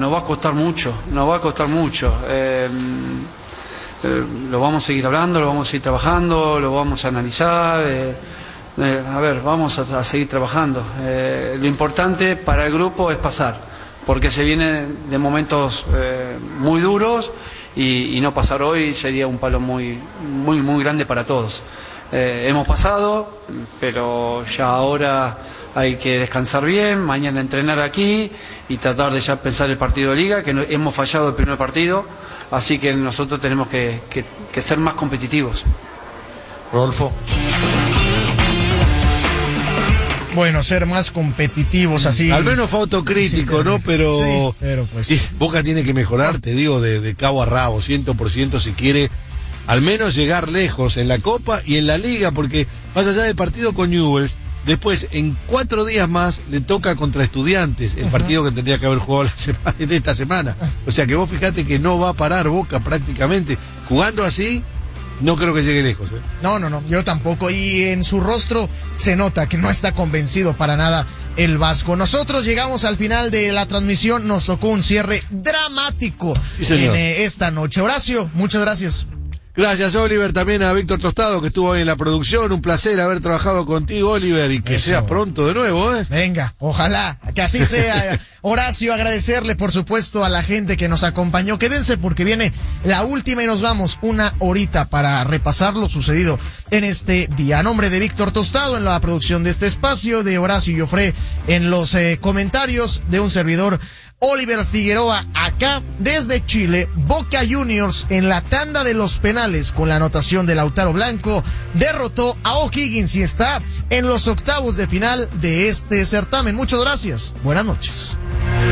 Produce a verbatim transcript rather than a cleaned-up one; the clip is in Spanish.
nos va a costar mucho, nos va a costar mucho. Eh, eh, lo vamos a seguir hablando, lo vamos a seguir trabajando, lo vamos a analizar. Eh, eh, a ver, vamos a, a seguir trabajando. Eh, lo importante para el grupo es pasar, porque se viene de momentos eh, muy duros y, y no pasar hoy sería un palo muy, muy, muy grande para todos. Eh, hemos pasado, pero ya ahora hay que descansar bien, mañana entrenar aquí y tratar de ya pensar el partido de liga, que no, hemos fallado el primer partido, así que nosotros tenemos que, que, que ser más competitivos. Rodolfo. Bueno, ser más competitivos, así. Al menos fue autocrítico, sí, ¿no? Pero, sí, pero pues... sí, Boca tiene que mejorar, te digo, de, de cabo a rabo, cien por ciento si quiere al menos llegar lejos en la Copa y en la Liga, porque más allá del partido con Newell's, después en cuatro días más le toca contra Estudiantes, el uh-huh. partido que tendría que haber jugado la semana, de esta semana. O sea que vos fijate que no va a parar Boca prácticamente. Jugando así, no creo que llegue lejos. ¿eh? No, no, no, yo tampoco. Y en su rostro se nota que no está convencido para nada el Vasco. Nosotros llegamos al final de la transmisión, nos tocó un cierre dramático sí, en eh, esta noche. Horacio, muchas gracias. Gracias, Oliver, también a Víctor Tostado, que estuvo hoy en la producción. Un placer haber trabajado contigo, Oliver, y que Eso. sea pronto de nuevo, ¿eh? Venga, ojalá, que así sea. Horacio, agradecerle, por supuesto, a la gente que nos acompañó. Quédense porque viene la última y nos vamos una horita para repasar lo sucedido en este día. A nombre de Víctor Tostado en la producción de este espacio, de Horacio Joffre en los eh, comentarios, de un servidor, Oliver Figueroa, acá desde Chile. Boca Juniors en la tanda de los penales con la anotación de Lautaro Blanco derrotó a O'Higgins y está en los octavos de final de este certamen. Muchas gracias. Buenas noches.